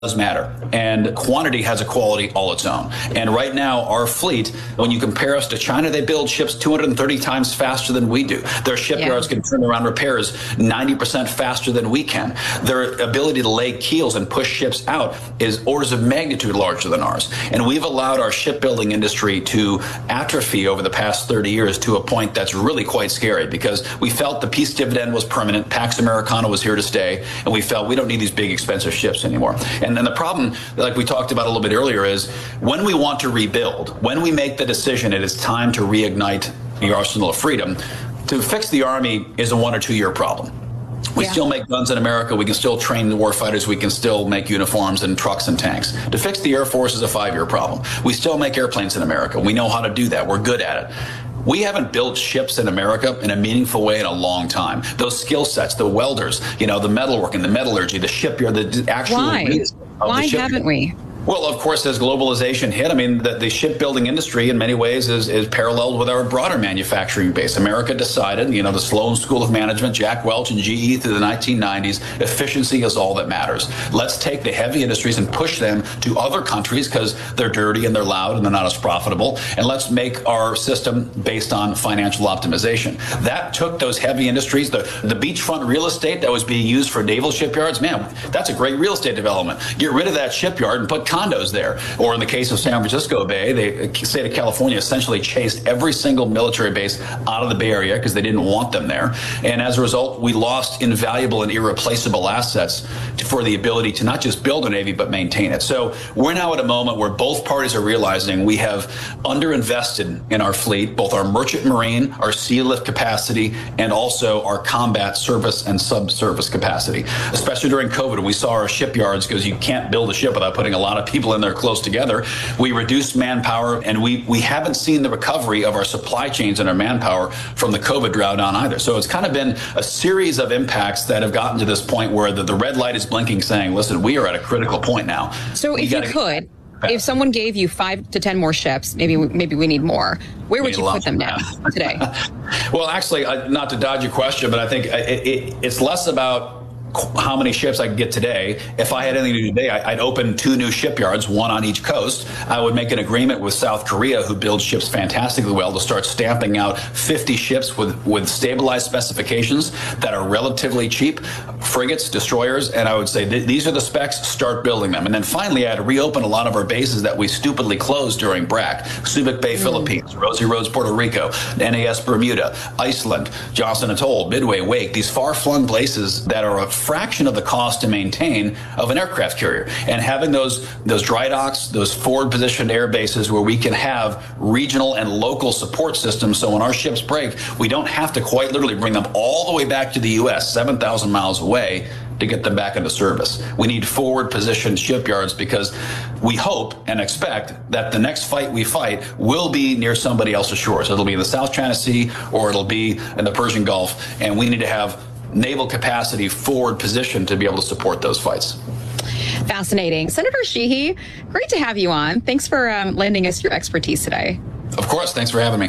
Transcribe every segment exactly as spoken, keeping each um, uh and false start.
does matter, and quantity has a quality all its own. And right now, our fleet, when you compare us to China, they build ships two hundred thirty times faster than we do. Their shipyards yeah. can turn around repairs ninety percent faster than we can. Their ability to lay keels and push ships out is orders of magnitude larger than ours. And we've allowed our shipbuilding industry to atrophy over the past thirty years to a point that's really quite scary, because we felt the peace dividend was permanent, Pax Americana was here to stay, and we felt we don't need these big expensive ships anymore. And then the problem, like we talked about a little bit earlier, is when we want to rebuild, when we make the decision it is time to reignite the arsenal of freedom, to fix the Army is a one or two year problem. We yeah. still make guns in America. We can still train the warfighters. We can still make uniforms and trucks and tanks. To fix the Air Force is a five-year problem. We still make airplanes in America. We know how to do that. We're good at it. We haven't built ships in America in a meaningful way in a long time. Those skill sets, the welders, you know, the metalworking, the metallurgy, the shipyard, the actual... Why? Why haven't we? Well, of course, as globalization hit, I mean, the, the shipbuilding industry in many ways is, is paralleled with our broader manufacturing base. America decided, you know, the Sloan School of Management, Jack Welch and G E through the nineteen nineties, efficiency is all that matters. Let's take the heavy industries and push them to other countries because they're dirty and they're loud and they're not as profitable. And let's make our system based on financial optimization. That took those heavy industries, the, the beachfront real estate that was being used for naval shipyards. Man, that's a great real estate development. Get rid of that shipyard and put condos there. Or in the case of San Francisco Bay, the state of California essentially chased every single military base out of the Bay Area because they didn't want them there. And as a result, we lost invaluable and irreplaceable assets to, for the ability to not just build a Navy, but maintain it. So we're now at a moment where both parties are realizing we have underinvested in our fleet, both our merchant marine, our sea lift capacity, and also our combat service and subsurface capacity. Especially during COVID, when we saw our shipyards, because you can't build a ship without putting a lot of people in there close together. We reduced manpower, and we we haven't seen the recovery of our supply chains and our manpower from the COVID drawdown either. So it's kind of been a series of impacts that have gotten to this point where the, the red light is blinking saying, listen, we are at a critical point now. So if you could, if someone gave you five to ten more ships, maybe maybe we need more, where would you put them now today? Well, actually, uh, not to dodge your question, but I think it, it, it's less about how many ships I could get today. If I had anything to do today, I'd open two new shipyards, one on each coast. I would make an agreement with South Korea, who builds ships fantastically well, to start stamping out fifty ships with, with stabilized specifications that are relatively cheap, frigates, destroyers, and I would say th- these are the specs, start building them. And then finally, I'd reopen a lot of our bases that we stupidly closed during B R A C, Subic Bay, mm. Philippines, Rosie Roads, Puerto Rico, N A S Bermuda, Iceland, Johnson Atoll, Midway, Wake, these far-flung places that are a fraction of the cost to maintain of an aircraft carrier, and having those those dry docks, those forward positioned air bases where we can have regional and local support systems, so when our ships break, we don't have to quite literally bring them all the way back to the U S seven thousand miles away to get them back into service. We need forward positioned shipyards because we hope and expect that the next fight we fight will be near somebody else's shore. So it'll be in the South China Sea or it'll be in the Persian Gulf, and we need to have naval capacity forward position to be able to support those fights. Fascinating. Senator Sheehy, great to have you on. Thanks for um, lending us your expertise today. Of course. Thanks for having me.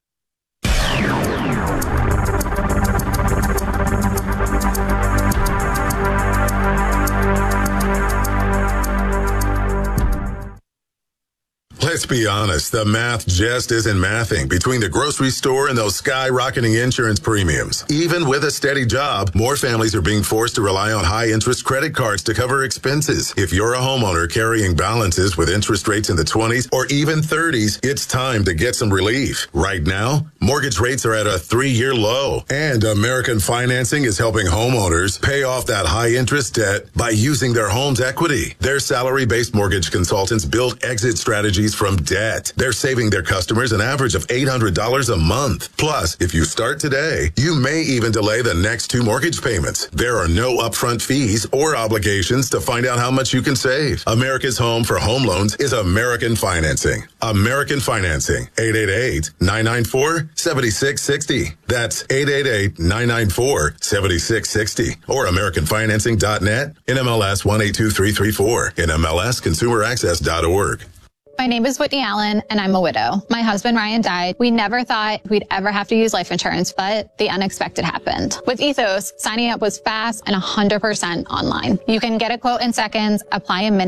Let's be honest, the math just isn't mathing between the grocery store and those skyrocketing insurance premiums. Even with a steady job, more families are being forced to rely on high-interest credit cards to cover expenses. If you're a homeowner carrying balances with interest rates in the twenties or even thirties, it's time to get some relief. Right now, mortgage rates are at a three-year low, and American Financing is helping homeowners pay off that high-interest debt by using their home's equity. Their salary-based mortgage consultants build exit strategies from debt. They're saving their customers an average of eight hundred dollars a month. Plus, if you start today, you may even delay the next two mortgage payments. There are no upfront fees or obligations to find out how much you can save. America's home for home loans is American Financing. American Financing. eight eight eight, nine nine four, seven six six zero. That's eight eight eight, nine nine four, seven six six zero. Or American Financing dot net. N M L S one eight two three three four. N M L S consumer access dot org. My name is Whitney Allen, and I'm a widow. My husband, Ryan, died. We never thought we'd ever have to use life insurance, but the unexpected happened. With Ethos, signing up was fast and one hundred percent online. You can get a quote in seconds, apply in minutes,